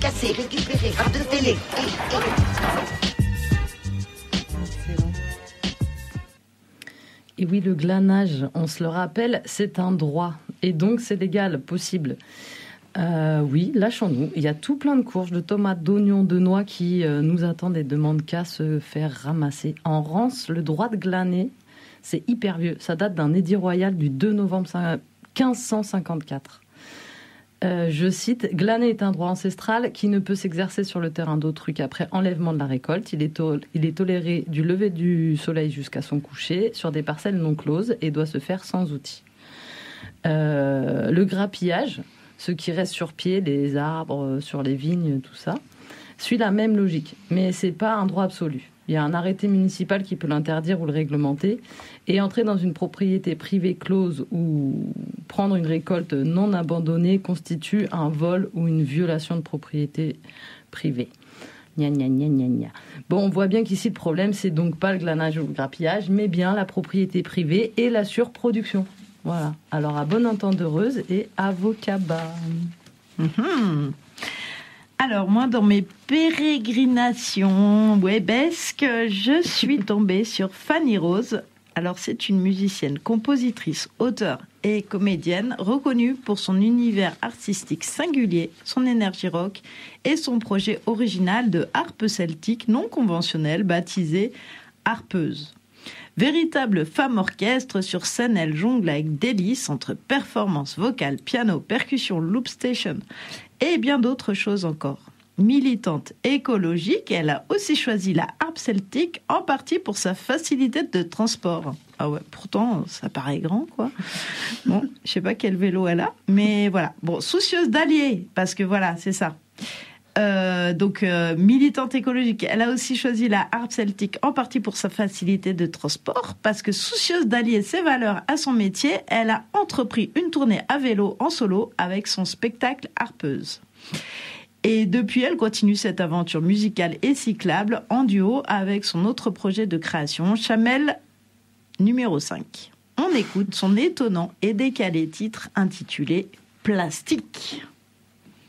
Casser, récupérer, rap de télé. Et oui, le glanage, on se le rappelle, c'est un droit. Et donc, c'est légal, possible. Oui, lâchons-nous. Il y a tout plein de courges, de tomates, d'oignons, de noix qui nous attendent et demandent qu'à se faire ramasser. En Rance, le droit de glaner, c'est hyper vieux. Ça date d'un édit royal du 2 novembre 1554. Je cite, « Glaner est un droit ancestral qui ne peut s'exercer sur le terrain d'autrui qu'après enlèvement de la récolte. Il est toléré du lever du soleil jusqu'à son coucher sur des parcelles non closes et doit se faire sans outils. » Le grappillage, ce qui reste sur pied, les arbres, sur les vignes, tout ça, suit la même logique, mais c'est pas un droit absolu. Il y a un arrêté municipal qui peut l'interdire ou le réglementer. Et entrer dans une propriété privée close ou prendre une récolte non abandonnée constitue un vol ou une violation de propriété privée. Gna gna gna gna gna. Bon, on voit bien qu'ici le problème, c'est donc pas le glanage ou le grappillage, mais bien la propriété privée et la surproduction. Voilà. Alors à bonne entendeuse et avocaba. Alors, moi, dans mes pérégrinations webesques, je suis tombée sur Fanny Rose. Alors, c'est une musicienne, compositrice, auteure et comédienne reconnue pour son univers artistique singulier, son énergie rock et son projet original de harpe celtique non conventionnelle baptisé Harpeuse. Véritable femme orchestre, sur scène, elle jongle avec délice entre performance vocale, piano, percussion, loop station et bien d'autres choses encore. Militante écologique, elle a aussi choisi la harpe celtique en partie pour sa facilité de transport. Ah ouais, pourtant, ça paraît grand, quoi. Bon, je sais pas quel vélo elle a, mais voilà. Bon, soucieuse d'allier, parce que voilà, c'est ça. Militante écologique, elle a aussi choisi la harpe celtique en partie pour sa facilité de transport, parce que soucieuse d'allier ses valeurs à son métier, elle a entrepris une tournée à vélo en solo avec son spectacle Harpeuse. Et depuis, elle continue cette aventure musicale et cyclable en duo avec son autre projet de création, Chamel numéro 5. On écoute son étonnant et décalé titre intitulé Plastique.